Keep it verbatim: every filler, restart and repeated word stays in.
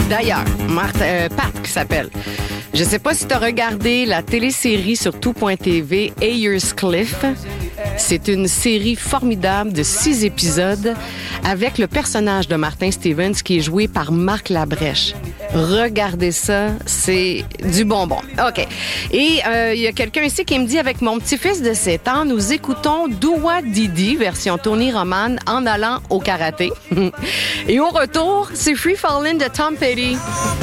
D'ailleurs, Marthe, euh, Pat qui s'appelle. Je sais pas si tu as regardé la télésérie sur tout point t v, Ayers Cliff. C'est une série formidable de six épisodes avec le personnage de Martin Stevens qui est joué par Marc Labrèche. Regardez ça, c'est du bonbon. OK. Et il euh, y a quelqu'un ici qui me dit, avec mon petit-fils de sept ans, nous écoutons Doua Didi, version Tony Roman, en allant au karaté. Et au retour, c'est Free Fallin' de Tom Petty.